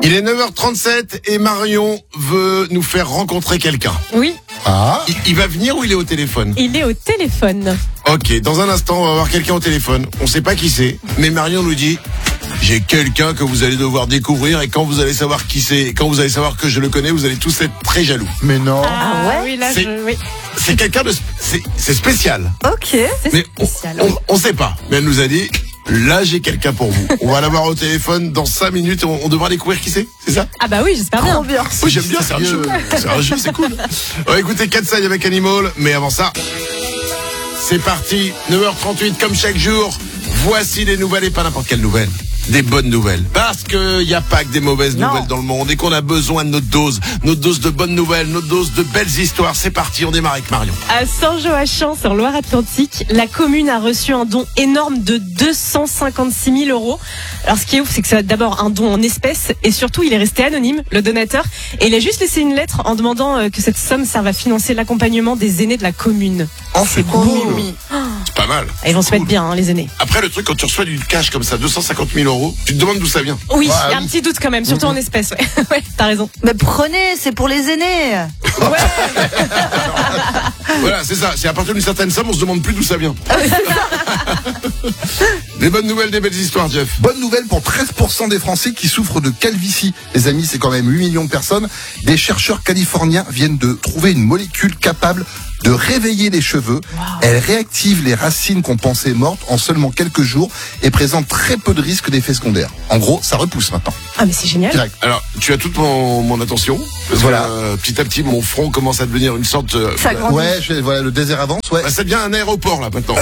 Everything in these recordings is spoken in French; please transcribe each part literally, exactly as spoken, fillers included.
Il est neuf heures trente-sept et Marion veut nous faire rencontrer quelqu'un. Oui. Ah. Il, il va venir ou il est au téléphone? Il est au téléphone. Ok, dans un instant, on va voir quelqu'un au téléphone. On sait pas qui c'est, mais Marion nous dit... J'ai quelqu'un que vous allez devoir découvrir et quand vous allez savoir qui c'est, quand vous allez savoir que je le connais, vous allez tous être très jaloux. Mais non. Ah ouais. Oui, là, c'est, je, oui. c'est quelqu'un de, c'est, c'est spécial. Ok. C'est mais spécial. On, on, on sait pas. Mais elle nous a dit, là j'ai quelqu'un pour vous. On va l'avoir au téléphone dans cinq minutes. On, on devra découvrir qui c'est, c'est ça? Ah bah oui, j'espère bien. Trop bien. Oh, j'aime bien, c'est un jeu. C'est un jeu, c'est cool. On va écouter Katsai avec Animal, mais avant ça, c'est parti. neuf heures trente-huit comme chaque jour. Voici des nouvelles et pas n'importe quelle nouvelle. Des bonnes nouvelles. Parce qu'il n'y a pas que des mauvaises non. nouvelles dans le monde et qu'on a besoin de notre dose. Notre dose de bonnes nouvelles, notre dose de belles histoires. C'est parti, on démarre avec Marion. À Saint-Joachim, sur Loire-Atlantique, la commune a reçu un don énorme de deux cent cinquante-six mille euros. Alors ce qui est ouf, c'est que c'est d'abord un don en espèces et surtout il est resté anonyme, le donateur. Et il a juste laissé une lettre en demandant que cette somme serve à financer l'accompagnement des aînés de la commune. Oh, c'est cool. Oui. C'est pas mal. Et ils vont c'est se mettre cool. bien, hein, les aînés. Après, le truc, quand tu reçois du cash comme ça, deux cent cinquante mille euros, tu te demandes d'où ça vient. Oui, il Ouais, y a oui. un petit doute quand même, surtout Mhm. en espèces. Ouais, ouais, t'as raison. Mais prenez, c'est pour les aînés. Voilà, c'est ça. C'est à partir d'une certaine somme, on se demande plus d'où ça vient. Des bonnes nouvelles, des belles histoires, Jeff. Bonne nouvelle pour treize pour cent des Français qui souffrent de calvitie. Les amis, c'est quand même huit millions de personnes. Des chercheurs californiens viennent de trouver une molécule capable de réveiller les cheveux. Wow. Elle réactive les racines qu'on pensait mortes en seulement quelques jours et présente très peu de risques d'effets secondaires. En gros, ça repousse maintenant. Ah mais c'est génial. Direct. Alors, tu as toute mon, mon attention. Parce Voilà. que, euh, petit à petit, mon front commence à devenir une sorte... euh, Ça grandit. Ouais, je, voilà, le désert avance, ouais. bah, ça devient un aéroport, là, maintenant.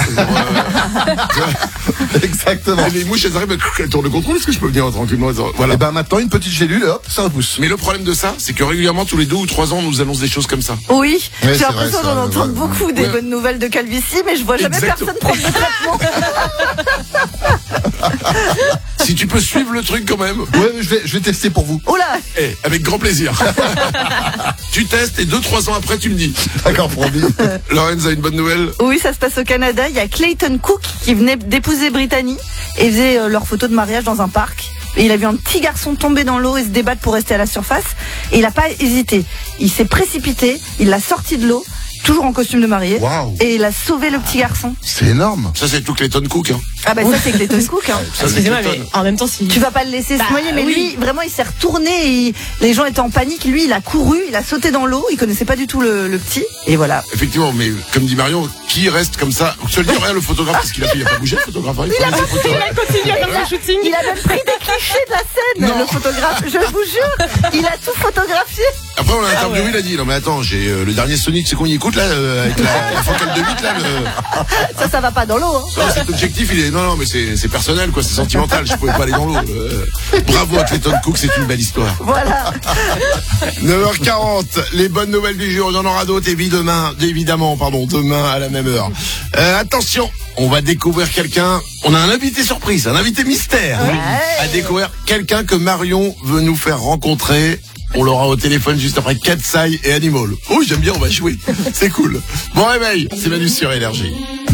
Exactement. Les mouches, elles arrivent, elles tournent le contrôle. Est-ce que je peux venir tranquillement? Voilà. Et ben maintenant, une petite gélule, hop, ça repousse. Mais le problème de ça, c'est que régulièrement, tous les deux ou trois ans, on nous annonce des choses comme ça. Oui, Ouais, j'ai c'est l'impression vrai, ça, d'en entendre ouais. beaucoup des Ouais. bonnes nouvelles de calvitie, mais je vois jamais Exactement. personne prendre de traitement. Si tu peux suivre le truc quand même. Ouais, je vais, je vais tester pour vous. Oh là. Eh, avec grand plaisir. Tu testes et deux, trois ans après, tu me dis. D'accord, promis. Lorenz a une bonne nouvelle. Oui, ça se passe au Canada. Il y a Clayton Cook qui venait d'épouser Brittany et faisait euh, leur photo de mariage dans un parc. Et il a vu un petit garçon tomber dans l'eau et se débattre pour rester à la surface. Et il n'a pas hésité. Il s'est précipité, il l'a sorti de l'eau, toujours en costume de mariée. Waouh. Et il a sauvé le petit garçon. C'est énorme. Ça, c'est tout Clayton Cook. Hein. Ah bah ça c'est Clayton Cook. Hein. Ça, c'est Excusez-moi, mais Clayton. en même temps, si... Tu vas pas le laisser Bah, se noyer, mais oui. lui, vraiment, il s'est retourné. Et il- les gens étaient en panique. Lui, il a couru, il a sauté dans l'eau. Il connaissait pas du tout le, le petit. Et voilà. Effectivement, mais comme dit Marion, qui reste comme ça? Je te le dis, regarde le photographe, parce qu'il a fait, il a pas bougé, le photographe. hein, il prend des photos. Il a continué comme Il a- un shooting. Il a même pris des clichés de la scène, Non. le photographe. Je vous jure, il a tout photographié. Après, on l'a Ah interviewé, ouais. il a dit, non mais attends, j'ai euh, le dernier Sonic, c'est qu'on y écoute là, euh, avec la, la focale de huit là. Le... Ça, ça va pas dans l'eau. Hein. Non, cet objectif, il est, non, non, mais c'est, c'est personnel, quoi, c'est sentimental, je pouvais pas aller dans l'eau. Euh, bravo à Clayton Cook, c'est une belle histoire. Voilà. neuf heures quarante, les bonnes nouvelles du jour, il y en aura d'autres, évidemment, évidemment, pardon, demain à la même heure. Euh, attention, on va découvrir quelqu'un, on a un invité surprise, un invité mystère. Ouais. À découvrir quelqu'un que Marion veut nous faire rencontrer. On l'aura au téléphone juste après Katsai et Animal. Oh, j'aime bien, on va jouer. C'est cool. Bon réveil, c'est Manu sur Énergie.